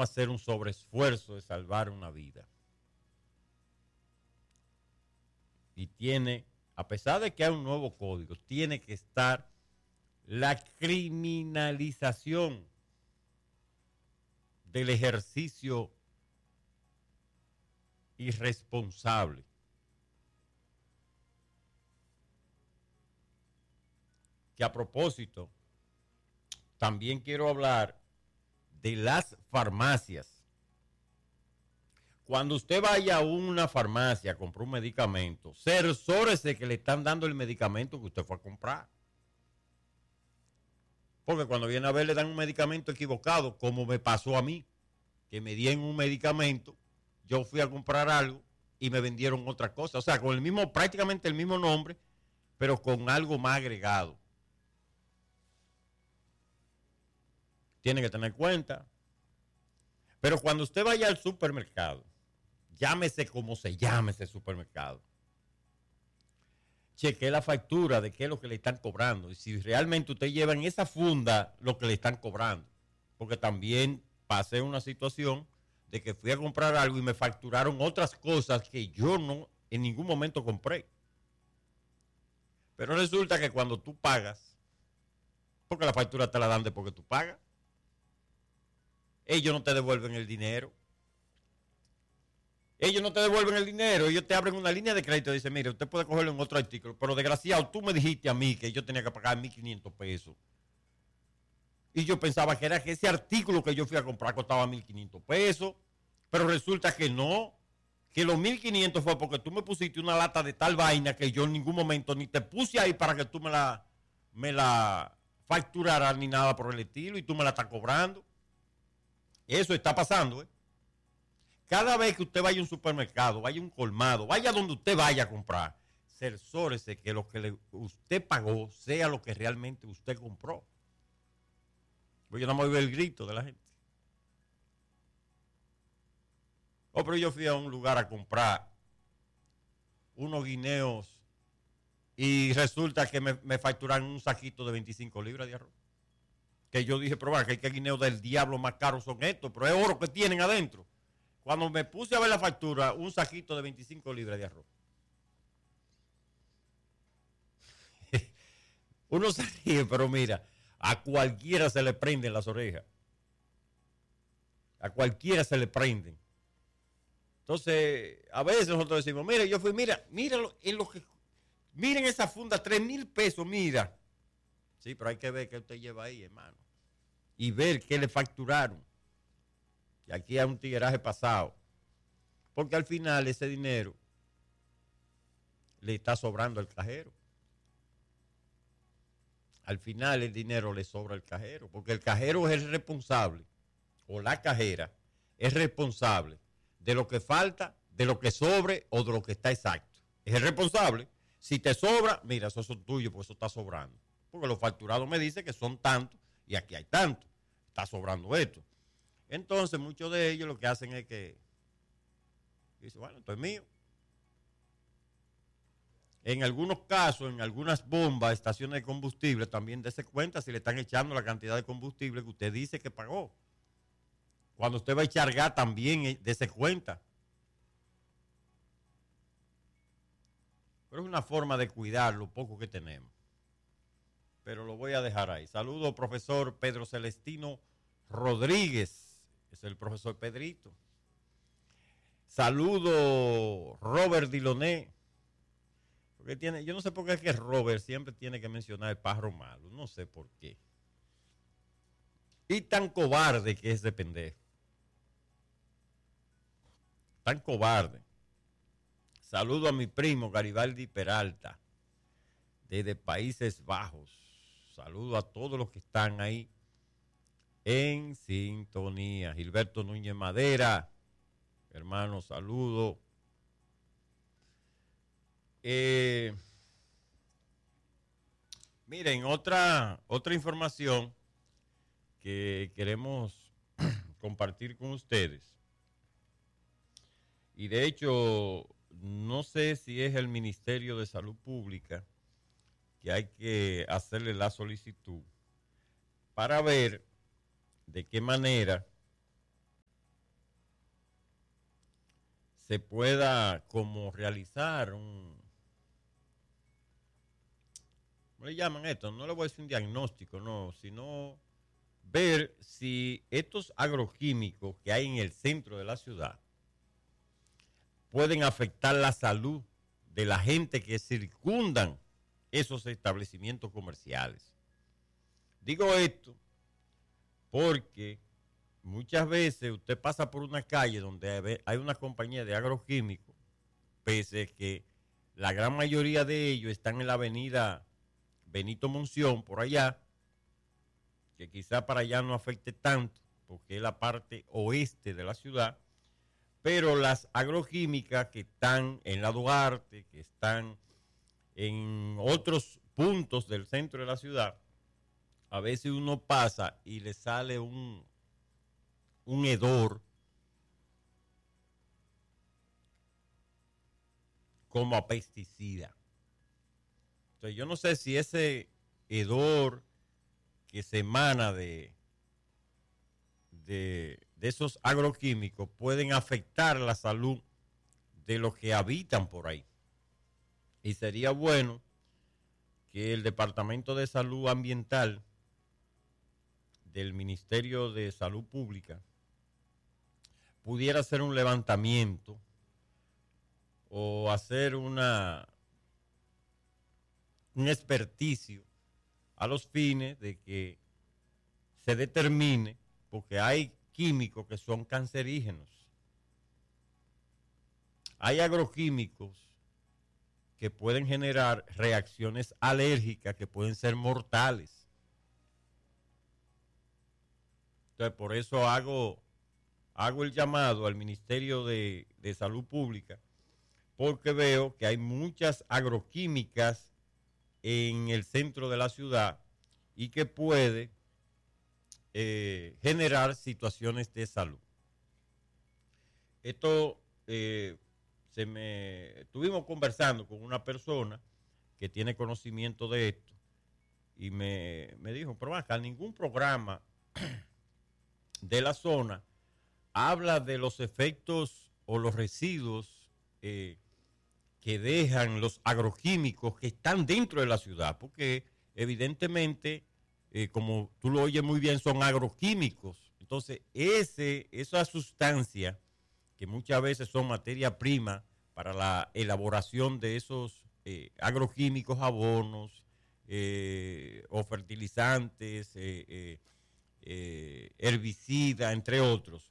a hacer un sobreesfuerzo de salvar una vida. Y tiene, a pesar de que hay un nuevo código, tiene que estar la criminalización del ejercicio irresponsable. Que a propósito, también quiero hablar de las farmacias. Cuando usted vaya a una farmacia a comprar un medicamento, cerciórese que le están dando el medicamento que usted fue a comprar. Porque cuando viene a ver le dan un medicamento equivocado, como me pasó a mí, que me dieron un medicamento, yo fui a comprar algo y me vendieron otra cosa. O sea, con el mismo, prácticamente el mismo nombre, pero con algo más agregado. Tiene que tener cuenta. Pero cuando usted vaya al supermercado, llámese como se llame ese supermercado, cheque la factura de qué es lo que le están cobrando y si realmente usted lleva en esa funda lo que le están cobrando. Porque también pasé una situación de que fui a comprar algo y me facturaron otras cosas que yo no en ningún momento compré. Pero resulta que cuando tú pagas, porque la factura te la dan después que tú pagas, ellos no te devuelven el dinero. Ellos no te devuelven el dinero, ellos te abren una línea de crédito y dicen, mire, usted puede cogerlo en otro artículo, pero desgraciado, tú me dijiste a mí que yo tenía que pagar 1.500 pesos. Y yo pensaba que era que ese artículo que yo fui a comprar costaba 1.500 pesos, pero resulta que no, que los 1.500 fue porque tú me pusiste una lata de tal vaina que yo en ningún momento ni te puse ahí para que tú me la facturaras ni nada por el estilo y tú me la estás cobrando. Eso está pasando, ¿eh? Cada vez que usted vaya a un supermercado, vaya a un colmado, vaya donde usted vaya a comprar, cerciórese que lo que usted pagó sea lo que realmente usted compró. Pues yo no me oigo el grito de la gente. Oh, pero yo fui a un lugar a comprar unos guineos y resulta que me facturaron un saquito de 25 libras de arroz. Que yo dije, pero va, que guineos del diablo más caros son estos, pero es oro que tienen adentro. Cuando me puse a ver la factura, un saquito de 25 libras de arroz. Uno se ríe, pero mira, a cualquiera se le prenden las orejas. A cualquiera se le prenden. Entonces, a veces nosotros decimos, mira, yo fui, míralo en lo que, miren esa funda, 3,000 pesos, mira. Sí, pero hay que ver qué usted lleva ahí, hermano. Y ver qué le facturaron. Y aquí hay un tigueraje pasado. Porque al final ese dinero le está sobrando al cajero. Al final el dinero le sobra al cajero. Porque el cajero es el responsable, o la cajera es responsable de lo que falta, de lo que sobre o de lo que está exacto. Es el responsable. Si te sobra, mira, eso es tuyo, porque eso está sobrando. Porque los facturados me dicen que son tantos y aquí hay tanto. Está sobrando esto. Entonces, muchos de ellos lo que hacen es que dicen, bueno, esto es mío. En algunos casos, en algunas bombas, estaciones de combustible, también dése cuenta si le están echando la cantidad de combustible que usted dice que pagó. Cuando usted va a echar gas, también dése cuenta. Pero es una forma de cuidar lo poco que tenemos. Pero lo voy a dejar ahí. Saludo, profesor Pedro Celestino Rodríguez. Es el profesor Pedrito. Saludo, Robert Diloné. Porque tiene, yo no sé por qué es que Robert siempre tiene que mencionar el pájaro malo. No sé por qué. Y tan cobarde que es de pendejo. Tan cobarde. Saludo a mi primo Garibaldi Peralta, desde Países Bajos. Saludo a todos los que están ahí en sintonía. Gilberto Núñez Madera, hermano, saludo. Miren, otra información que queremos compartir con ustedes. Y de hecho, no sé si es el Ministerio de Salud Pública que hay que hacerle la solicitud para ver de qué manera se pueda como realizar ¿cómo le llaman esto? No le voy a decir un diagnóstico, no, sino ver si estos agroquímicos que hay en el centro de la ciudad pueden afectar la salud de la gente que circundan esos establecimientos comerciales. Digo esto porque muchas veces usted pasa por una calle donde hay una compañía de agroquímicos, pese a que la gran mayoría de ellos están en la avenida Benito Monción, por allá, que quizá para allá no afecte tanto, porque es la parte oeste de la ciudad, pero las agroquímicas que están en la Duarte, que están en otros puntos del centro de la ciudad, a veces uno pasa y le sale un hedor como a pesticida. Entonces yo no sé si ese hedor que se emana de esos agroquímicos pueden afectar la salud de los que habitan por ahí. Y sería bueno que el Departamento de Salud Ambiental del Ministerio de Salud Pública pudiera hacer un levantamiento o hacer un experticio a los fines de que se determine, porque hay químicos que son cancerígenos. Hay agroquímicos que pueden generar reacciones alérgicas que pueden ser mortales. Entonces, por eso hago el llamado al Ministerio de Salud Pública, porque veo que hay muchas agroquímicas en el centro de la ciudad y que puede generar situaciones de salud. Esto estuvimos conversando con una persona que tiene conocimiento de esto y me dijo, pero acá ningún programa de la zona habla de los efectos o los residuos que dejan los agroquímicos que están dentro de la ciudad, porque evidentemente, como tú lo oyes muy bien, son agroquímicos. Entonces, esa sustancia que muchas veces son materia prima para la elaboración de esos agroquímicos, abonos o fertilizantes, herbicidas, entre otros,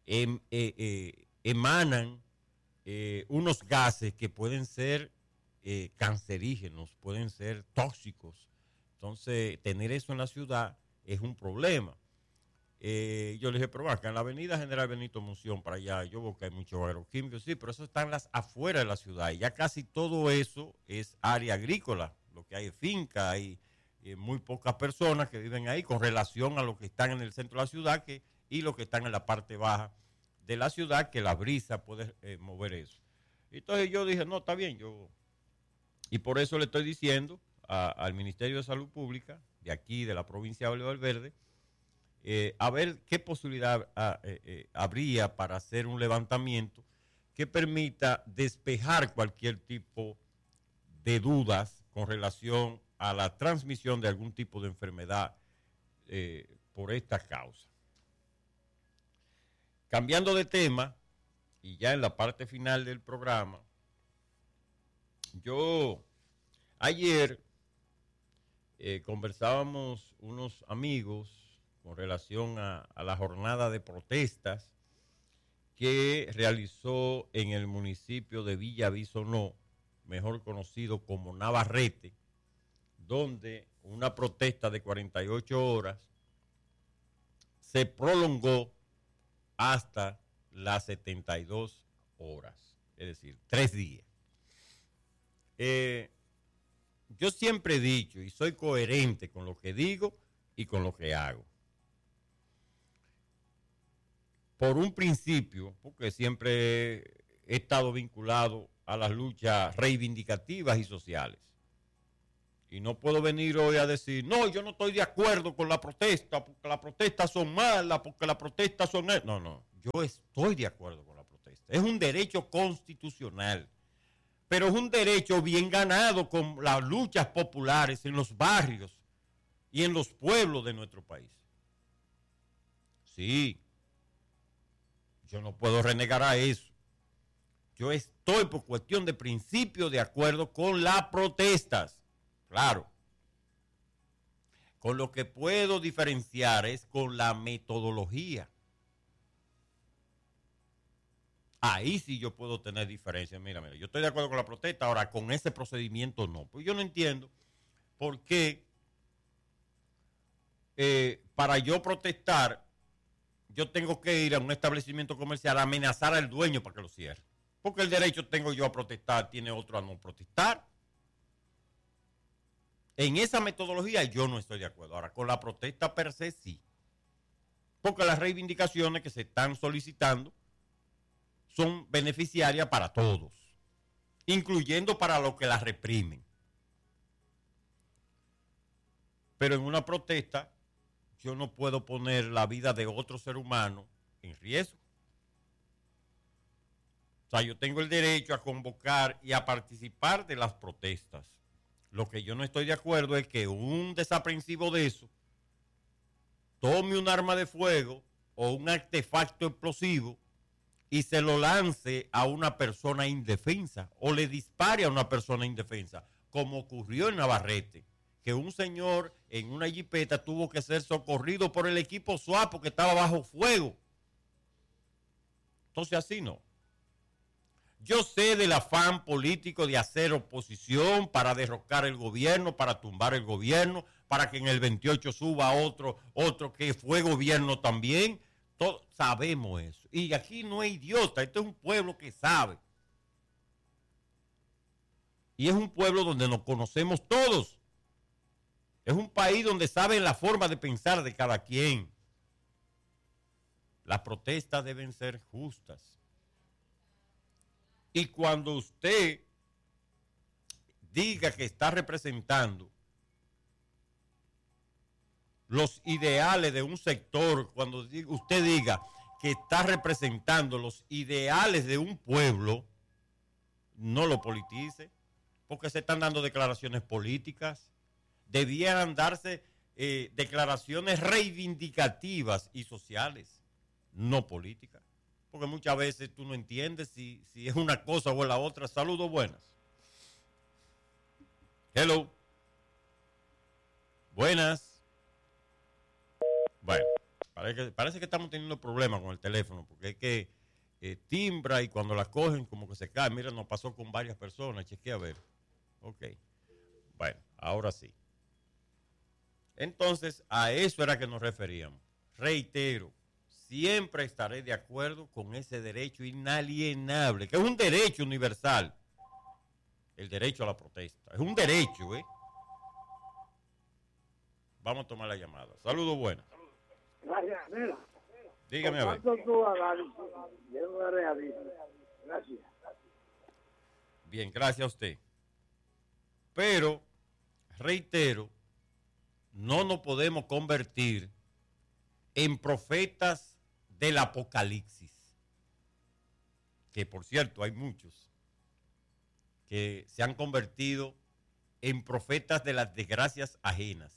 emanan unos gases que pueden ser cancerígenos, pueden ser tóxicos. Entonces, tener eso en la ciudad es un problema. Yo le dije, pero acá en la avenida General Benito Monción, para allá, yo veo que hay muchos agroquímicos, sí, pero eso está en las afueras de la ciudad. Y ya casi todo eso es área agrícola. Lo que hay es finca, hay muy pocas personas que viven ahí con relación a los que están en el centro de la ciudad y los que están en la parte baja de la ciudad, que la brisa puede mover eso. Entonces yo dije, no, está bien, y por eso le estoy diciendo al Ministerio de Salud Pública, de aquí, de la provincia de Valverde, a ver qué posibilidad habría para hacer un levantamiento que permita despejar cualquier tipo de dudas con relación a la transmisión de algún tipo de enfermedad por esta causa. Cambiando de tema, y ya en la parte final del programa, yo ayer conversábamos unos amigos con relación a la jornada de protestas que realizó en el municipio de Villavisonó, mejor conocido como Navarrete, donde una protesta de 48 horas se prolongó hasta las 72 horas, es decir, 3 días. Yo siempre he dicho y soy coherente con lo que digo y con lo que hago. Por un principio, porque siempre he estado vinculado a las luchas reivindicativas y sociales. Y no puedo venir hoy a decir, no, yo no estoy de acuerdo con la protesta, porque las protestas son malas, porque las protestas son... No, yo estoy de acuerdo con la protesta. Es un derecho constitucional, pero es un derecho bien ganado con las luchas populares en los barrios y en los pueblos de nuestro país. Sí, yo no puedo renegar a eso. Yo estoy por cuestión de principio de acuerdo con las protestas, claro. Con lo que puedo diferenciar es con la metodología. Ahí sí yo puedo tener diferencias. Mira, yo estoy de acuerdo con la protesta, ahora con ese procedimiento no. Pues yo no entiendo por qué para yo protestar yo tengo que ir a un establecimiento comercial a amenazar al dueño para que lo cierre. Porque el derecho tengo yo a protestar, tiene otro a no protestar. En esa metodología yo no estoy de acuerdo. Ahora, con la protesta per se sí. Porque las reivindicaciones que se están solicitando son beneficiarias para todos, incluyendo para los que las reprimen. Pero en una protesta yo no puedo poner la vida de otro ser humano en riesgo. O sea, yo tengo el derecho a convocar y a participar de las protestas. Lo que yo no estoy de acuerdo es que un desaprensivo de eso tome un arma de fuego o un artefacto explosivo y se lo lance a una persona indefensa o le dispare a una persona indefensa, como ocurrió en Navarrete, que un señor en una jipeta tuvo que ser socorrido por el equipo SWAT porque estaba bajo fuego. Entonces así no. Yo sé del afán político de hacer oposición para derrocar el gobierno, para tumbar el gobierno, para que en el 28 suba otro que fue gobierno también. Todos sabemos eso. Y aquí no es idiota, este es un pueblo que sabe. Y es un pueblo donde nos conocemos todos. Es un país donde saben la forma de pensar de cada quien. Las protestas deben ser justas. Y cuando usted diga que está representando los ideales de un sector, cuando usted diga que está representando los ideales de un pueblo, no lo politice, porque se están dando declaraciones políticas. Debieran darse declaraciones reivindicativas y sociales, no políticas. Porque muchas veces tú no entiendes si es una cosa o la otra. Saludos, buenas. Hello. Buenas. Bueno, parece que estamos teniendo problemas con el teléfono, porque es que timbra y cuando la cogen como que se cae. Mira, nos pasó con varias personas. Chequea a ver. Ok. Bueno, ahora sí. Entonces, a eso era que nos referíamos. Reitero. Siempre estaré de acuerdo con ese derecho inalienable, que es un derecho universal, el derecho a la protesta. Es un derecho, ¿eh? Vamos a tomar la llamada. Saludos, buenas. Gracias, mira. Dígame a ver. Gracias. Bien, gracias a usted. Pero, reitero, no nos podemos convertir en profetas del apocalipsis, que por cierto hay muchos que se han convertido en profetas de las desgracias ajenas.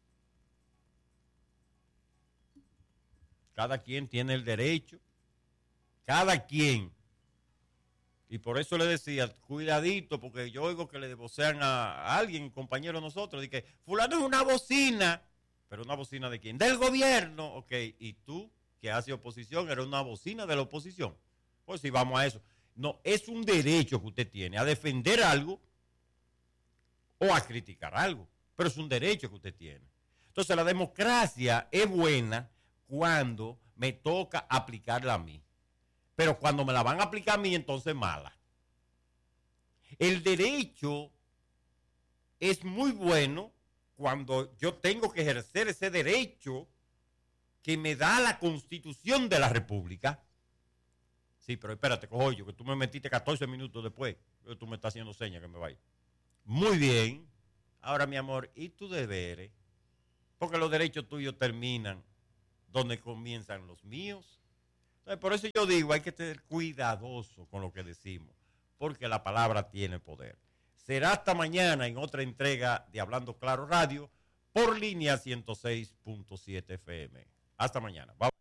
Cada quien tiene el derecho, cada quien, y por eso le decía, cuidadito, porque yo oigo que le vocean a alguien, compañero de nosotros, de que fulano es una bocina, pero una bocina ¿de quién? Del gobierno, ok, y tú que hace oposición, eres una bocina de la oposición. Pues si vamos a eso. No, es un derecho que usted tiene a defender algo o a criticar algo, pero es un derecho que usted tiene. Entonces la democracia es buena cuando me toca aplicarla a mí, pero cuando me la van a aplicar a mí, entonces mala. El derecho es muy bueno cuando yo tengo que ejercer ese derecho que me da la Constitución de la República. Sí, pero espérate, cojo yo, que tú me metiste 14 minutos después. Tú me estás haciendo señas que me vaya. Muy bien. Ahora, mi amor, ¿y tus deberes? Porque los derechos tuyos terminan donde comienzan los míos. Entonces, por eso yo digo, hay que ser cuidadoso con lo que decimos, porque la palabra tiene poder. Será hasta mañana en otra entrega de Hablando Claro Radio por línea 106.7 FM. Hasta mañana. Bye.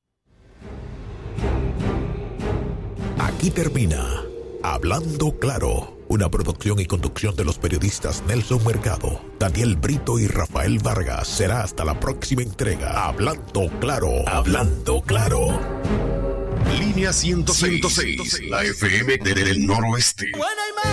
Aquí termina Hablando Claro, una producción y conducción de los periodistas Nelson Mercado, Daniel Brito y Rafael Vargas. Será hasta la próxima entrega. Hablando Claro. Hablando Claro. Línea 106, la FM del noroeste.